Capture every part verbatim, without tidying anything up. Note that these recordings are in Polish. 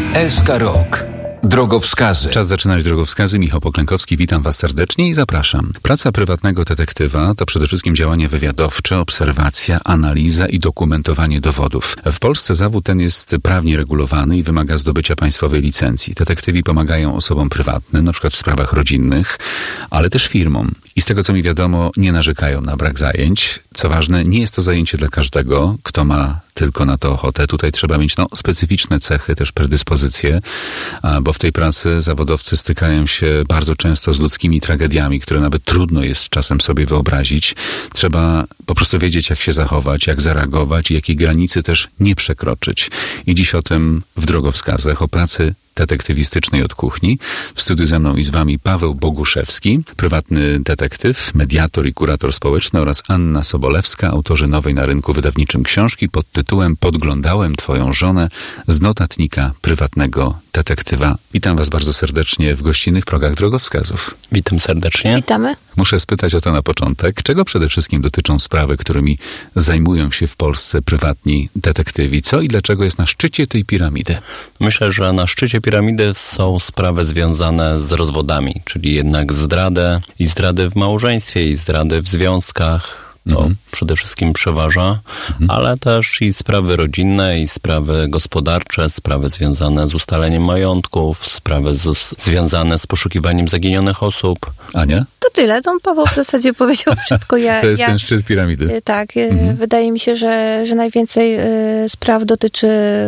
S K Rok. Drogowskazy. Czas zaczynać drogowskazy. Michał Poklękowski, witam Was serdecznie i zapraszam. Praca prywatnego detektywa to przede wszystkim działanie wywiadowcze, obserwacja, analiza i dokumentowanie dowodów. W Polsce zawód ten jest prawnie regulowany i wymaga zdobycia państwowej licencji. Detektywi pomagają osobom prywatnym, na przykład w sprawach rodzinnych, ale też firmom. I z tego, co mi wiadomo, nie narzekają na brak zajęć. Co ważne, nie jest to zajęcie dla każdego, kto ma tylko na to ochotę. Tutaj trzeba mieć no, specyficzne cechy, też predyspozycje, bo w tej pracy zawodowcy stykają się bardzo często z ludzkimi tragediami, które nawet trudno jest czasem sobie wyobrazić. Trzeba po prostu wiedzieć, jak się zachować, jak zareagować i jakiej granicy też nie przekroczyć. I dziś o tym w drogowskazach, o pracy detektywistycznej od kuchni. W studiu ze mną i z Wami Paweł Boguszewski, prywatny detektyw, mediator i kurator społeczny, oraz Anna Sobolewska, autorzy nowej na rynku wydawniczym książki pod tytułem Podglądałem Twoją żonę z notatnika prywatnego detektywa. Witam Was bardzo serdecznie w gościnnych progach drogowskazów. Witam serdecznie. Witamy. Muszę spytać o to na początek. Czego przede wszystkim dotyczą sprawy, którymi zajmują się w Polsce prywatni detektywi? Co i dlaczego jest na szczycie tej piramidy? Myślę, że na szczycie piramidy są sprawy związane z rozwodami, czyli jednak zdradę i zdrady w małżeństwie, i zdrady w związkach. To mhm. przede wszystkim przeważa, mhm. ale też i sprawy rodzinne, i sprawy gospodarcze, sprawy związane z ustaleniem majątków, sprawy z, związane z poszukiwaniem zaginionych osób. Ania? To tyle. To Paweł w zasadzie powiedział wszystko. Ja, to jest ja, ten szczyt piramidy. Tak. Mhm. Wydaje mi się, że, że najwięcej spraw dotyczy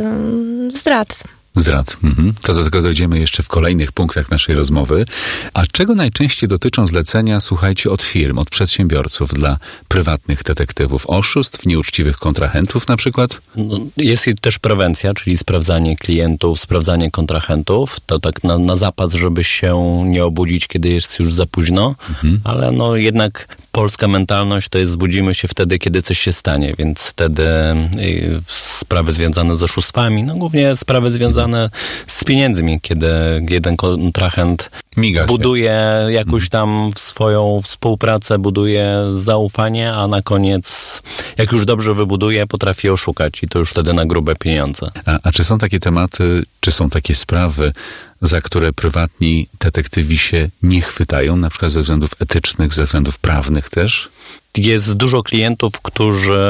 zdrad. Zdrad. Mhm. To do tego dojdziemy jeszcze w kolejnych punktach naszej rozmowy. A czego najczęściej dotyczą zlecenia, słuchajcie, od firm, od przedsiębiorców dla prywatnych detektywów? Oszustw, nieuczciwych kontrahentów na przykład? No, jest też prewencja, czyli sprawdzanie klientów, sprawdzanie kontrahentów. To tak na, na zapas, żeby się nie obudzić, kiedy jest już za późno. Mhm. Ale no jednak polska mentalność to jest zbudzimy się wtedy, kiedy coś się stanie, więc wtedy y, sprawy związane z oszustwami, no głównie sprawy związane z pieniędzmi, kiedy jeden kontrahent Miga buduje jakąś tam swoją współpracę, buduje zaufanie, a na koniec, jak już dobrze wybuduje, potrafi oszukać i to już wtedy na grube pieniądze. A, a czy są takie tematy, czy są takie sprawy, za które prywatni detektywi się nie chwytają, na przykład ze względów etycznych, ze względów prawnych też? Jest dużo klientów, którzy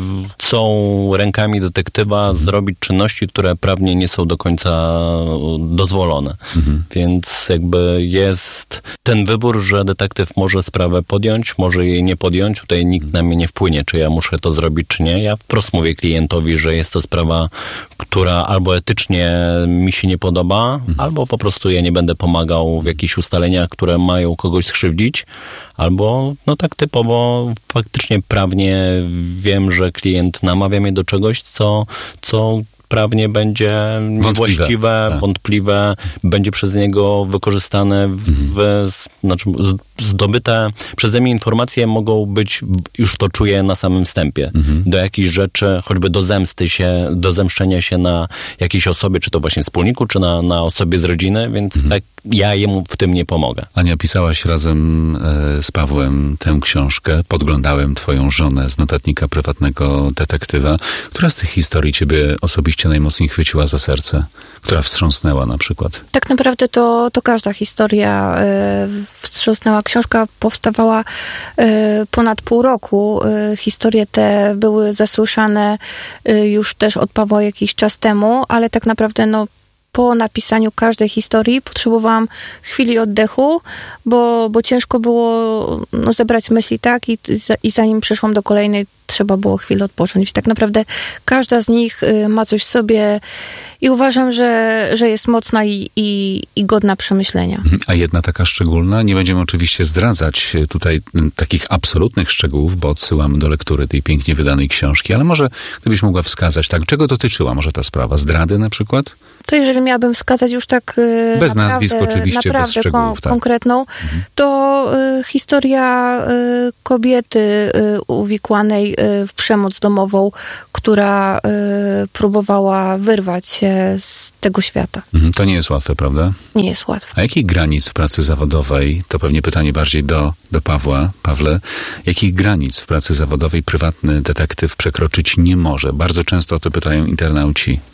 chcą rękami detektywa mhm. zrobić czynności, które prawnie nie są do końca dozwolone. Mhm. Więc jakby jest ten wybór, że detektyw może sprawę podjąć, może jej nie podjąć. Tutaj nikt na mnie nie wpłynie, czy ja muszę to zrobić, czy nie. Ja wprost mówię klientowi, że jest to sprawa, która albo etycznie mi się nie podoba, mhm. albo po prostu ja nie będę pomagał w jakichś ustaleniach, które mają kogoś skrzywdzić, albo no tak typowo faktycznie prawnie wiem, że klient namawia mnie do czegoś, co, co prawnie będzie niewłaściwe, wątpliwe, tak. wątpliwe, będzie przez niego wykorzystane w, w, znaczy zdobyte przeze mnie informacje mogą być, już to czuję na samym wstępie, mhm. do jakichś rzeczy, choćby do zemsty się, do zemszczenia się na jakiejś osobie, czy to właśnie wspólniku, czy na, na osobie z rodziny, więc mhm. tak ja jemu w tym nie pomogę. Ania, pisałaś razem e, z Pawłem tę książkę. Podglądałem Twoją żonę z notatnika prywatnego detektywa. Która z tych historii Ciebie osobiście najmocniej chwyciła za serce? Która wstrząsnęła na przykład? Tak naprawdę to, to każda historia e, wstrząsnęła. Książka powstawała e, ponad pół roku. E, historie te były zasłyszane e, już też od Pawła jakiś czas temu, ale tak naprawdę no po napisaniu każdej historii potrzebowałam chwili oddechu, bo, bo ciężko było no, zebrać myśli, tak? I, i zanim przeszłam do kolejnej, trzeba było chwilę odpocząć. Tak naprawdę każda z nich y, ma coś w sobie i uważam, że, że jest mocna i, i, i godna przemyślenia. A jedna taka szczególna? Nie będziemy oczywiście zdradzać tutaj takich absolutnych szczegółów, bo odsyłamy do lektury tej pięknie wydanej książki, ale może gdybyś mogła wskazać, tak, czego dotyczyła może ta sprawa? Zdrady na przykład? To jeżeli miałabym wskazać już tak bez naprawdę, nazwisk oczywiście, naprawdę bez szczegółów, kon- tak. konkretną, mhm. to y, historia y, kobiety y, uwikłanej y, w przemoc domową, która y, próbowała wyrwać się z tego świata. Mhm, to nie jest łatwe, prawda? Nie jest łatwe. A jakich granic w pracy zawodowej, to pewnie pytanie bardziej do, do Pawła, Pawle, jakich granic w pracy zawodowej prywatny detektyw przekroczyć nie może? Bardzo często o to pytają internauci.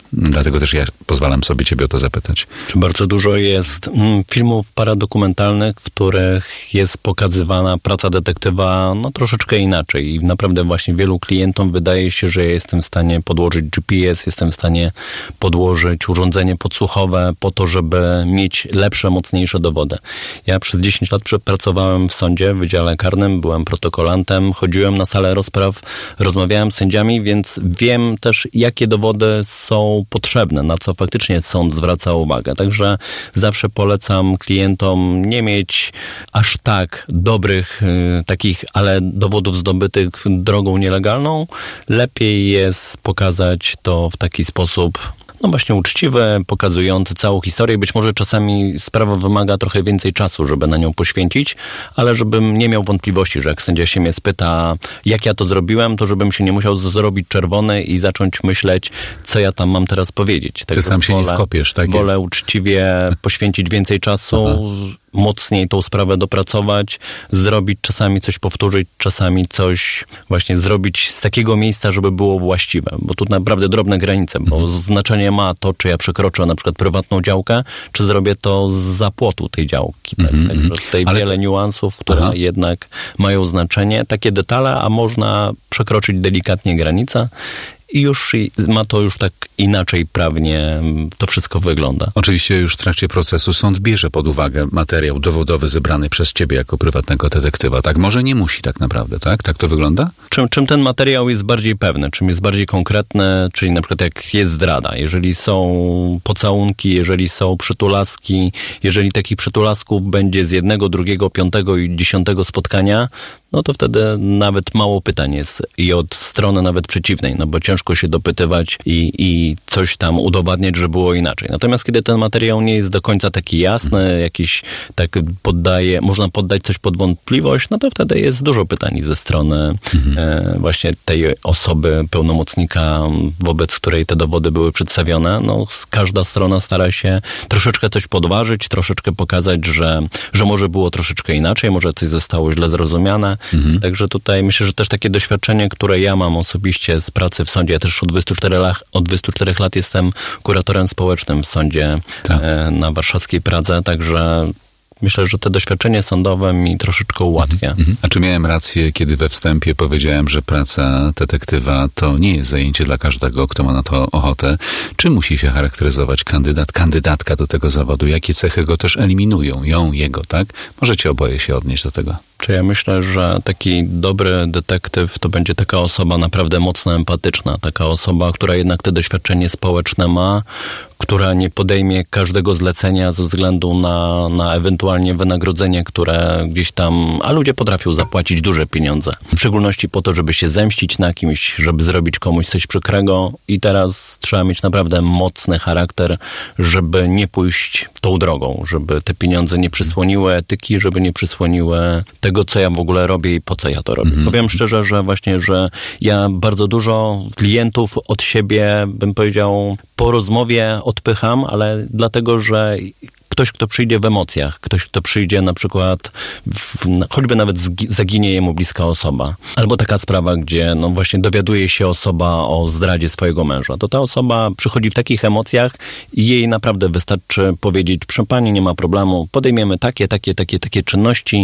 Dlatego też ja pozwalam sobie ciebie o to zapytać. Czy bardzo dużo jest mm, filmów paradokumentalnych, w których jest pokazywana praca detektywa no troszeczkę inaczej i naprawdę właśnie wielu klientom wydaje się, że ja jestem w stanie podłożyć G P S, jestem w stanie podłożyć urządzenie podsłuchowe po to, żeby mieć lepsze, mocniejsze dowody. Ja przez dziesięć lat pracowałem w sądzie, w Wydziale Karnym, byłem protokolantem, chodziłem na salę rozpraw, rozmawiałem z sędziami, więc wiem też, jakie dowody są potrzebne, na co faktycznie sąd zwraca uwagę. Także zawsze polecam klientom nie mieć aż tak dobrych y, takich, ale dowodów zdobytych drogą nielegalną. Lepiej jest pokazać to w taki sposób no właśnie uczciwy, pokazujący całą historię. Być może czasami sprawa wymaga trochę więcej czasu, żeby na nią poświęcić, ale żebym nie miał wątpliwości, że jak sędzia się mnie spyta, jak ja to zrobiłem, to żebym się nie musiał zrobić czerwony i zacząć myśleć, co ja tam mam teraz powiedzieć. Ty sam się wolę, nie wkopiesz, tak Wolę jest. uczciwie poświęcić więcej czasu, Aha. mocniej tą sprawę dopracować, zrobić, czasami coś powtórzyć, czasami coś właśnie zrobić z takiego miejsca, żeby było właściwe. Bo tu naprawdę drobne granice, bo mhm. znaczenie ma to, czy ja przekroczę na przykład prywatną działkę, czy zrobię to zza płotu tej działki. Tak? Mm-hmm. Także tutaj Ale wiele to... niuansów, które Aha. jednak mają znaczenie. Takie detale, a można przekroczyć delikatnie granicę. I już ma to już tak inaczej prawnie to wszystko wygląda. Oczywiście już w trakcie procesu sąd bierze pod uwagę materiał dowodowy zebrany przez ciebie jako prywatnego detektywa. Tak może nie musi tak naprawdę, tak? Tak to wygląda? Czym, czym ten materiał jest bardziej pewny, czym jest bardziej konkretny, czyli na przykład jak jest zdrada, jeżeli są pocałunki, jeżeli są przytulaski, jeżeli takich przytulasków będzie z jednego, drugiego, piątego i dziesiątego spotkania, no to wtedy nawet mało pytań jest i od strony nawet przeciwnej, no bo ciężko się dopytywać i, i coś tam udowadniać, że było inaczej. Natomiast kiedy ten materiał nie jest do końca taki jasny, jakiś tak poddaje, można poddać coś pod wątpliwość, no to wtedy jest dużo pytań ze strony mhm. e, właśnie tej osoby, pełnomocnika, wobec której te dowody były przedstawione. No każda strona stara się troszeczkę coś podważyć, troszeczkę pokazać, że, że może było troszeczkę inaczej, może coś zostało źle zrozumiane. Mhm. Także tutaj myślę, że też takie doświadczenie, które ja mam osobiście z pracy w sądzie, ja też od dwudziestu czterech lat, od dwudziestu czterech lat jestem kuratorem społecznym w sądzie tak. e, na warszawskiej Pradze, także myślę, że to doświadczenie sądowe mi troszeczkę ułatwia. Mhm. A czy miałem rację, kiedy we wstępie powiedziałem, że praca detektywa to nie jest zajęcie dla każdego, kto ma na to ochotę? Czy musi się charakteryzować kandydat, kandydatka do tego zawodu? Jakie cechy go też eliminują? Ją, jego, tak? Możecie oboje się odnieść do tego. Czy ja myślę, że taki dobry detektyw to będzie taka osoba naprawdę mocno empatyczna, taka osoba, która jednak te doświadczenie społeczne ma, która nie podejmie każdego zlecenia ze względu na, na ewentualnie wynagrodzenie, które gdzieś tam, a ludzie potrafią zapłacić duże pieniądze. W szczególności po to, żeby się zemścić na kimś, żeby zrobić komuś coś przykrego i teraz trzeba mieć naprawdę mocny charakter, żeby nie pójść tą drogą, żeby te pieniądze nie przysłoniły etyki, żeby nie przysłoniły tego, co ja w ogóle robię i po co ja to robię. Mm-hmm. Powiem szczerze, że właśnie, że ja bardzo dużo klientów od siebie, bym powiedział, po rozmowie odpycham, ale dlatego, że ktoś, kto przyjdzie w emocjach, ktoś, kto przyjdzie na przykład, w, choćby nawet zaginie jemu bliska osoba, albo taka sprawa, gdzie no właśnie dowiaduje się osoba o zdradzie swojego męża, to ta osoba przychodzi w takich emocjach i jej naprawdę wystarczy powiedzieć, proszę pani, nie ma problemu, podejmiemy takie, takie, takie, takie czynności,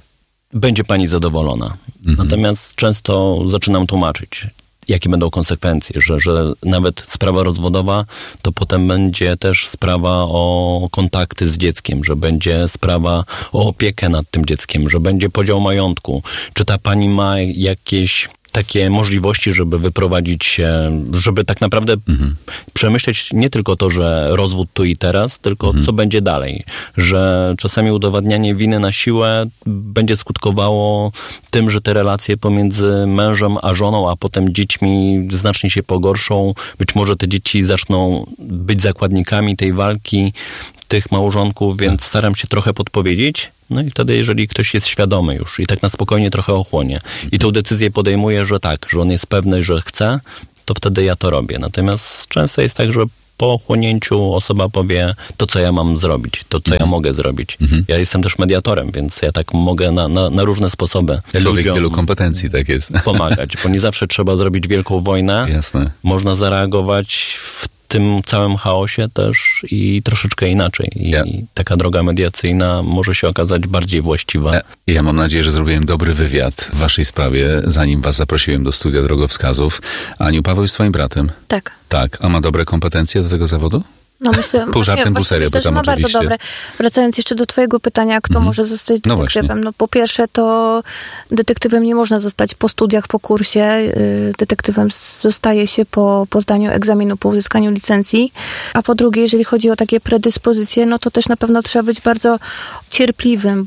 będzie pani zadowolona. Mhm. Natomiast często zaczynam tłumaczyć, jakie będą konsekwencje, że, że nawet sprawa rozwodowa, to potem będzie też sprawa o kontakty z dzieckiem, że będzie sprawa o opiekę nad tym dzieckiem, że będzie podział majątku. Czy ta pani ma jakieś takie możliwości, żeby wyprowadzić się, żeby tak naprawdę mhm. przemyśleć nie tylko to, że rozwód tu i teraz, tylko mhm. co będzie dalej. Że czasami udowadnianie winy na siłę będzie skutkowało tym, że te relacje pomiędzy mężem a żoną, a potem dziećmi znacznie się pogorszą. Być może te dzieci zaczną być zakładnikami tej walki tych małżonków, więc staram się trochę podpowiedzieć. No i wtedy, jeżeli ktoś jest świadomy już i tak na spokojnie trochę ochłonie i tą decyzję podejmuje, że tak, że on jest pewny, że chce, to wtedy ja to robię. Natomiast często jest tak, że po ochłonięciu osoba powie to, co ja mam zrobić, to, co mhm. ja mogę zrobić. Mhm. Ja jestem też mediatorem, więc ja tak mogę na, na, na różne sposoby Człowiek wielu kompetencji, tak jest. Pomagać, bo nie zawsze trzeba zrobić wielką wojnę. Jasne. Można zareagować w tym całym chaosie też i troszeczkę inaczej. I Ja. taka droga mediacyjna może się okazać bardziej właściwa. Ja, ja mam nadzieję, że zrobiłem dobry wywiad w waszej sprawie, zanim was zaprosiłem do studia drogowskazów. Aniu, Paweł jest twoim bratem. Tak. Tak. A ma dobre kompetencje do tego zawodu? No myślę, Pół żartem, właśnie- pół serio myślę, że pytam ma bardzo oczywiście. dobre. Wracając jeszcze do twojego pytania, kto Mhm. może zostać No detektywem? właśnie. No po pierwsze, to detektywem nie można zostać po studiach, po kursie. Yy, Detektywem zostaje się po, po zdaniu egzaminu, po uzyskaniu licencji. A po drugie, jeżeli chodzi o takie predyspozycje, no to też na pewno trzeba być bardzo cierpliwym,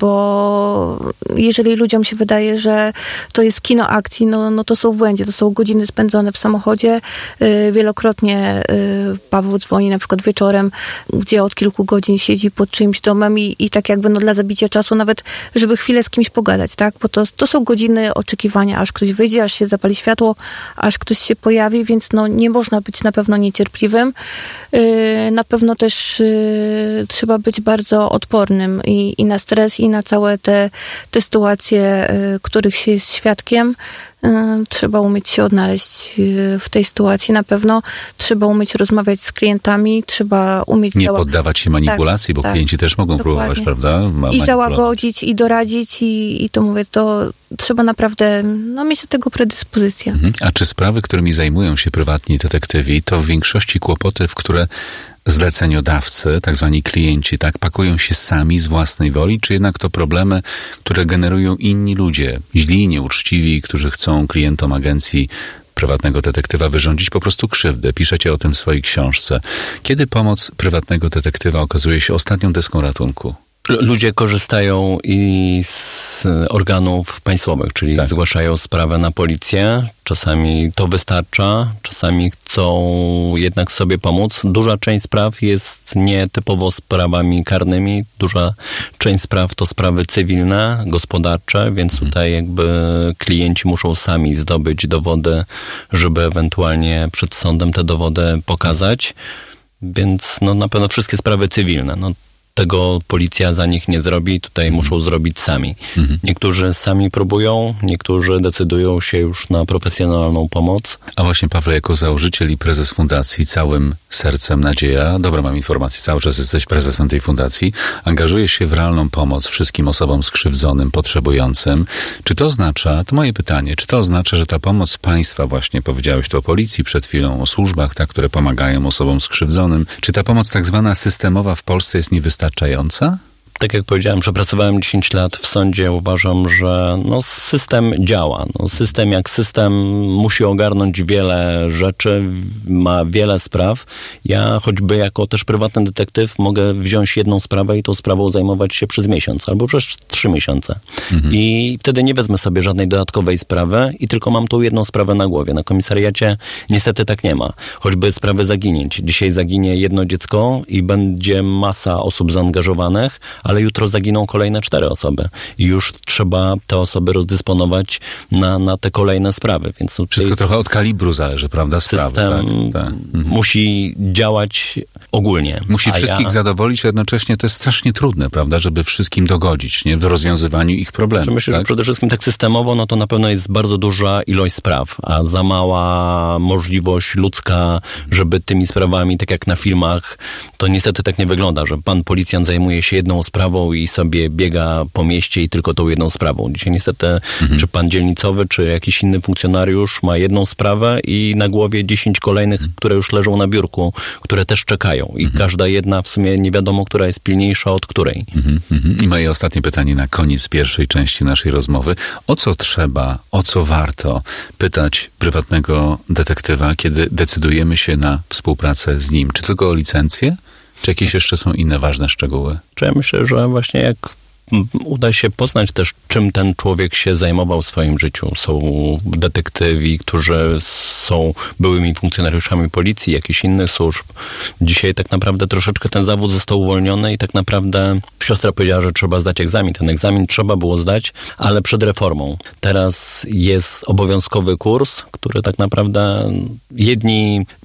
bo jeżeli ludziom się wydaje, że to jest kino akcji, no, no to są w błędzie. To są godziny spędzone w samochodzie. Yy, Wielokrotnie yy, Paweł dzwoni na przykład wieczorem, gdzie od kilku godzin siedzi pod czyimś domem i, i tak jakby no dla zabicia czasu nawet, żeby chwilę z kimś pogadać, tak? Bo to, to są godziny oczekiwania, aż ktoś wyjdzie, aż się zapali światło, aż ktoś się pojawi, więc no nie można być na pewno niecierpliwym. Yy, na pewno też yy, trzeba być bardzo odpornym i, i na stres, i na całe te, te sytuacje, yy, których się jest świadkiem. Trzeba umieć się odnaleźć w tej sytuacji na pewno. Trzeba umieć rozmawiać z klientami, trzeba umieć... Nie zała- poddawać się manipulacji, tak, bo tak, klienci też mogą dokładnie. próbować, prawda? Ma- I manipulować. załagodzić, i doradzić, i, i to mówię, to trzeba naprawdę no, mieć do tego predyspozycję. Mhm. A czy sprawy, którymi zajmują się prywatni detektywi, to w większości kłopoty, w które zleceniodawcy, tak zwani klienci, tak, pakują się sami z własnej woli, czy jednak to problemy, które generują inni ludzie, źli, nieuczciwi, którzy chcą klientom agencji prywatnego detektywa wyrządzić po prostu krzywdę. Piszecie o tym w swojej książce. Kiedy pomoc prywatnego detektywa okazuje się ostatnią deską ratunku? Ludzie korzystają i z organów państwowych, czyli Tak. zgłaszają sprawę na policję. Czasami to wystarcza, czasami chcą jednak sobie pomóc. Duża część spraw jest nietypowo sprawami karnymi. Duża część spraw to sprawy cywilne, gospodarcze, więc tutaj jakby klienci muszą sami zdobyć dowody, żeby ewentualnie przed sądem te dowody pokazać. Więc no na pewno wszystkie sprawy cywilne. No, tego policja za nich nie zrobi, tutaj Mhm. muszą zrobić sami. Mhm. Niektórzy sami próbują, niektórzy decydują się już na profesjonalną pomoc. A właśnie Paweł, jako założyciel i prezes fundacji, całym sercem nadzieja, dobra, mam informację, cały czas jesteś prezesem tej fundacji, angażujesz się w realną pomoc wszystkim osobom skrzywdzonym, potrzebującym. Czy to oznacza, to moje pytanie, czy to oznacza, że ta pomoc państwa, właśnie powiedziałeś tu o policji przed chwilą, o służbach, tak, które pomagają osobom skrzywdzonym, czy ta pomoc tak zwana systemowa w Polsce jest niewystarczająca? Tak jak powiedziałem, przepracowałem dziesięć lat w sądzie. Uważam, że no, system działa. No, system jak system musi ogarnąć wiele rzeczy, ma wiele spraw. Ja choćby jako też prywatny detektyw mogę wziąć jedną sprawę i tą sprawą zajmować się przez miesiąc albo przez trzy miesiące. Mhm. I wtedy nie wezmę sobie żadnej dodatkowej sprawy i tylko mam tą jedną sprawę na głowie. Na komisariacie niestety tak nie ma. Choćby sprawy zaginięć. Dzisiaj zaginie jedno dziecko i będzie masa osób zaangażowanych, ale jutro zaginą kolejne cztery osoby i już trzeba te osoby rozdysponować na, na te kolejne sprawy. Więc wszystko trochę od kalibru zależy, prawda? Sprawy, system tak, tak. Mhm. musi działać ogólnie. Musi A wszystkich ja... zadowolić, a jednocześnie to jest strasznie trudne, prawda, żeby wszystkim dogodzić, nie? W rozwiązywaniu ich problemów. Myślę, tak? że przede wszystkim tak systemowo, no to na pewno jest bardzo duża ilość spraw, a za mała możliwość ludzka, żeby tymi sprawami, tak jak na filmach, to niestety tak nie wygląda, że pan policjant zajmuje się jedną sprawą i sobie biega po mieście i tylko tą jedną sprawą. Dzisiaj niestety, mhm. czy pan dzielnicowy, czy jakiś inny funkcjonariusz ma jedną sprawę i na głowie dziesięć kolejnych, mhm. które już leżą na biurku, które też czekają. I mhm. każda jedna w sumie nie wiadomo, która jest pilniejsza od której. Mhm, mhm. I moje ostatnie pytanie na koniec pierwszej części naszej rozmowy. O co trzeba, o co warto pytać prywatnego detektywa, kiedy decydujemy się na współpracę z nim? Czy tylko o licencję? Czy jakieś jeszcze są inne ważne szczegóły? Czy ja myślę, że właśnie jak uda się poznać też, czym ten człowiek się zajmował w swoim życiu. Są detektywi, którzy są byłymi funkcjonariuszami policji, jakichś innych służb. Dzisiaj tak naprawdę troszeczkę ten zawód został uwolniony i tak naprawdę siostra powiedziała, że trzeba zdać egzamin. Ten egzamin trzeba było zdać, ale przed reformą. Teraz jest obowiązkowy kurs, który tak naprawdę jedni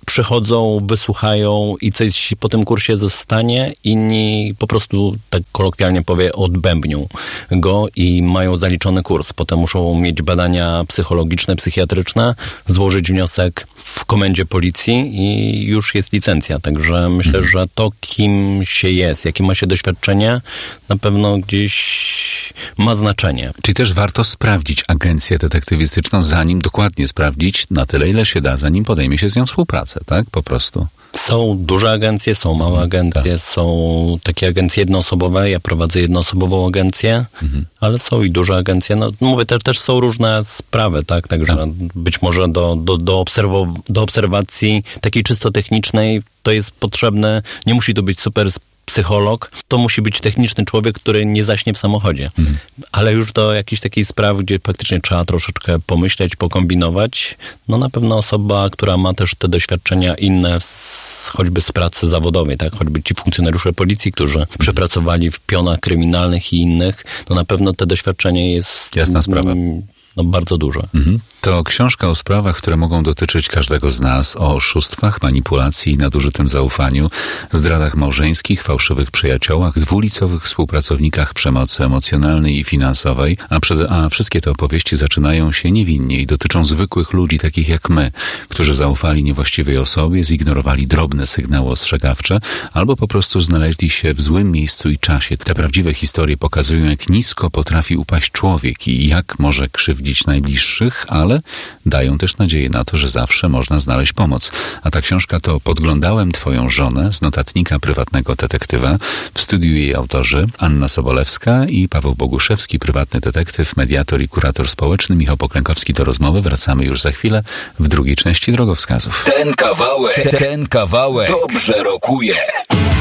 przychodzą, wysłuchają i coś po tym kursie zostanie, inni po prostu, tak kolokwialnie powie, odbębnią go i mają zaliczony kurs. Potem muszą mieć badania psychologiczne, psychiatryczne, złożyć wniosek w komendzie policji i już jest licencja. Także myślę, mhm. że to, kim się jest, jakie ma się doświadczenie, na pewno gdzieś ma znaczenie. Czyli też warto sprawdzić agencję detektywistyczną, zanim dokładnie sprawdzić na tyle, ile się da, zanim podejmie się z nią współpracę, tak? Po prostu. Są duże agencje, są małe agencje, tak. Są takie agencje jednoosobowe. Ja prowadzę jednoosobową agencję, mhm. ale są i duże agencje. No mówię, też, też są różne sprawy, tak? Także tak. być może do, do, do, obserwo- do obserwacji takiej czysto technicznej to jest potrzebne. Nie musi to być super psycholog, to musi być techniczny człowiek, który nie zaśnie w samochodzie. Mhm. Ale już do jakiejś takiej sprawy, gdzie faktycznie trzeba troszeczkę pomyśleć, pokombinować, no na pewno osoba, która ma też te doświadczenia inne, z, choćby z pracy zawodowej, tak, choćby ci funkcjonariusze policji, którzy mhm. przepracowali w pionach kryminalnych i innych, no na pewno te doświadczenie jest... Jasna sprawa. No bardzo duże. Mhm. To książka o sprawach, które mogą dotyczyć każdego z nas, o oszustwach, manipulacji, nadużytym zaufaniu, zdradach małżeńskich, fałszywych przyjaciołach, dwulicowych współpracownikach, przemocy emocjonalnej i finansowej, a, przed, a wszystkie te opowieści zaczynają się niewinnie i dotyczą zwykłych ludzi, takich jak my, którzy zaufali niewłaściwej osobie, zignorowali drobne sygnały ostrzegawcze, albo po prostu znaleźli się w złym miejscu i czasie. Te prawdziwe historie pokazują, jak nisko potrafi upaść człowiek i jak może krzywdzić najbliższych, ale dają też nadzieję na to, że zawsze można znaleźć pomoc. A ta książka to Podglądałem twoją żonę z notatnika prywatnego detektywa. W studiu jej autorzy Anna Sobolewska i Paweł Boguszewski, prywatny detektyw, mediator i kurator społeczny. Michał Poklękowski do rozmowy. Wracamy już za chwilę w drugiej części Drogowskazów. Ten kawałek, ten kawałek dobrze rokuje.